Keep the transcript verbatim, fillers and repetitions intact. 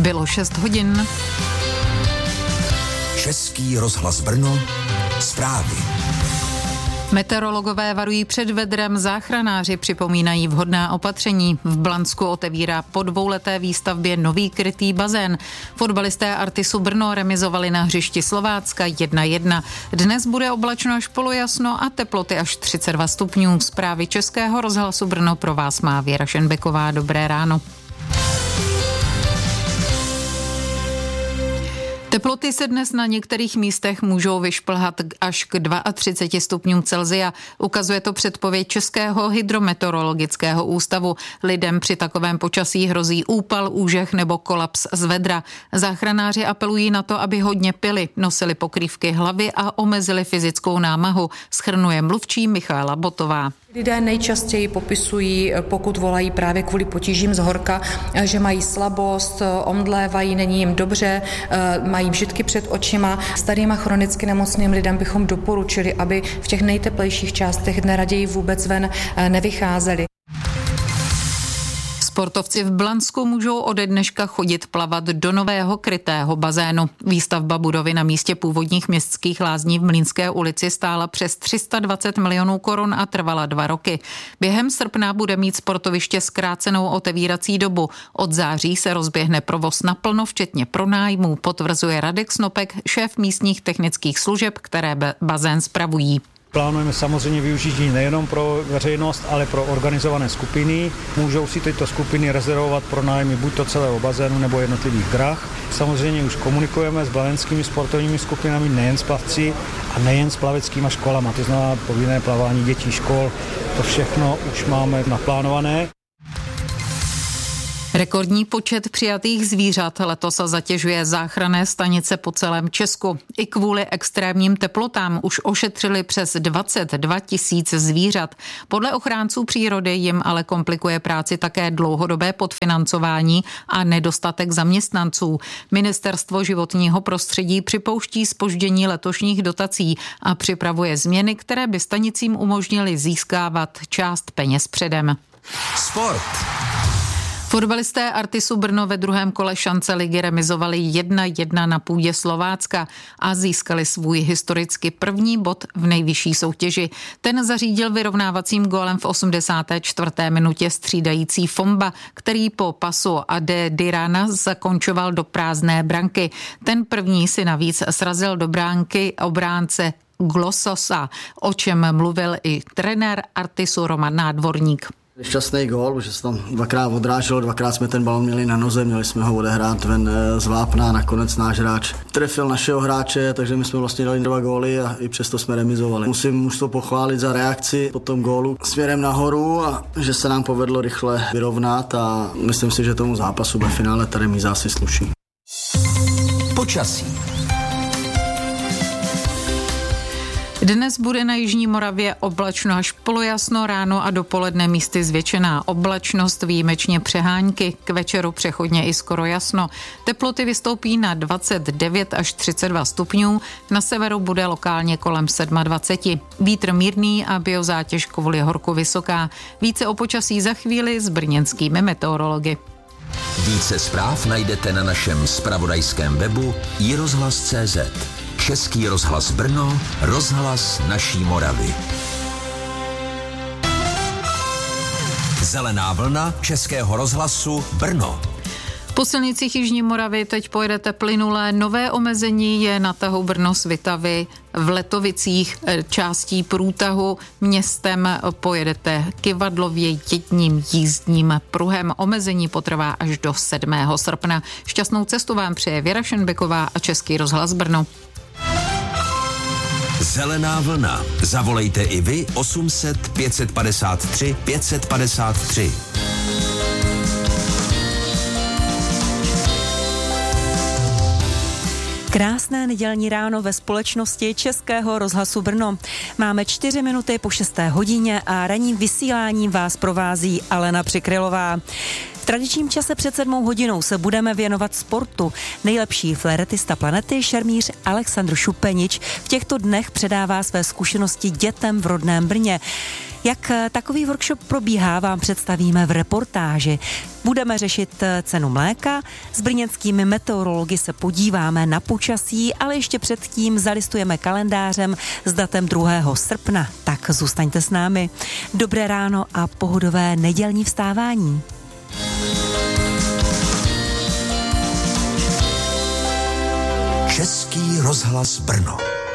Bylo šest hodin. Český rozhlas Brno, zprávy. Meteorologové varují před vedrem, záchranáři připomínají vhodná opatření. V Blansku otevírá po dvouleté výstavbě nový krytý bazén. Fotbalisté Artisu Brno remizovali na hřišti Slovácka jedna jedna. Dnes bude oblačno až polojasno a teploty až třicet dva stupňů. Zprávy Českého rozhlasu Brno pro vás má Věra Šenbeková. Dobré ráno. Teploty se dnes na některých místech můžou vyšplhat až k třiceti dvěma stupňům Celsia. Ukazuje to předpověď Českého hydrometeorologického ústavu. Lidem při takovém počasí hrozí úpal, úžeh nebo kolaps z vedra. Záchranáři apelují na to, aby hodně pili, nosili pokrývky hlavy a omezili fyzickou námahu, shrnuje mluvčí Michaela Botová. Lidé nejčastěji popisují, pokud volají právě kvůli potížím z horka, že mají slabost, omdlévají, není jim dobře, mají vžitky před očima. Starým a chronicky nemocným lidem bychom doporučili, aby v těch nejteplejších částech dne raději vůbec ven nevycházeli. Sportovci v Blansku můžou ode dneška chodit plavat do nového krytého bazénu. Výstavba budovy na místě původních městských lázní v Mlýnské ulici stála přes tři sta dvacet milionů korun a trvala dva roky. Během srpna bude mít sportoviště zkrácenou otevírací dobu. Od září se rozběhne provoz naplno, včetně pronájmů, potvrzuje Radek Snopek, šéf místních technických služeb, které bazén spravují. Plánujeme samozřejmě využití nejenom pro veřejnost, ale pro organizované skupiny. Můžou si tyto skupiny rezervovat pro nájmy buď to celého bazénu nebo jednotlivých drah. Samozřejmě už komunikujeme s blavenskými sportovními skupinami, nejen s plavci a nejen s plaveckými školama. To znamená povinné plavání dětí, škol, to všechno už máme naplánované. Rekordní počet přijatých zvířat letos zatěžuje záchranné stanice po celém Česku. I kvůli extrémním teplotám už ošetřili přes dvacet dva tisíc zvířat. Podle ochránců přírody jim ale komplikuje práci také dlouhodobé podfinancování a nedostatek zaměstnanců. Ministerstvo životního prostředí připouští zpoždění letošních dotací a připravuje změny, které by stanicím umožnily získávat část peněz předem. Sport. Fotbalisté Artisu Brno ve druhém kole šance ligy remizovali jedna jedna na půdě Slovácka a získali svůj historicky první bod v nejvyšší soutěži. Ten zařídil vyrovnávacím gólem v osmdesáté čtvrté minutě střídající Fomba, který po pasu Ade Dirana zakončoval do prázdné branky. Ten první si navíc srazil do bránky obránce Glossosa, o čem mluvil i trenér Artisu Roman Nádvorník. Šťastný gól, že se tam dvakrát odráželo, dvakrát jsme ten balon měli na noze, měli jsme ho odehrát ven z vápna, nakonec náš hráč trefil našeho hráče, takže my jsme vlastně dali dva góly a i přesto jsme remizovali. Musím mužstvo pochválit za reakci po tom gólu směrem nahoru a že se nám povedlo rychle vyrovnat a myslím si, že tomu zápasu ve finále ta remíza asi sluší. Počasí. Dnes bude na jižní Moravě oblačno až polojasno, ráno a dopoledne místy zvětšená oblačnost, výjimečně přehánky, k večeru přechodně i skoro jasno. Teploty vystoupí na dvacet devět až třicet dva stupňů, na severu bude lokálně kolem dvacet sedm. Vítr mírný a biozátěž kvůli horku vysoká. Více o počasí za chvíli s brněnskými meteorology. Více zpráv najdete na našem zpravodajském webu i rozhlas tečka cé zet. Český rozhlas Brno, rozhlas naší Moravy. Zelená vlna Českého rozhlasu Brno. Po silnicích jižní Moravy teď pojedete plynulé. Nové omezení je na tahu Brno-Svitavy v Letovicích částí průtahu. Městem pojedete Kyvadlově jedním jízdním pruhem. Omezení potrvá až do sedmého srpna. Šťastnou cestu vám přeje Věra Šenbeková a Český rozhlas Brno. Zelená vlna. Zavolejte i vy osm set pět set padesát tři pět set padesát tři. Krásné nedělní ráno ve společnosti Českého rozhlasu Brno. Máme čtyři minuty po šesté hodině a ranním vysíláním vás provází Alena Přikrylová. tradičním čase před sedmou hodinou se budeme věnovat sportu. Nejlepší fléretista planety, šermíř Alexandr Šupenič, v těchto dnech předává své zkušenosti dětem v rodném Brně. Jak takový workshop probíhá, vám představíme v reportáži. Budeme řešit cenu mléka, s brněnskými meteorology se podíváme na počasí, ale ještě předtím zalistujeme kalendářem s datem druhého srpna. Tak zůstaňte s námi. Dobré ráno a pohodové nedělní vstávání. Český rozhlas Brno.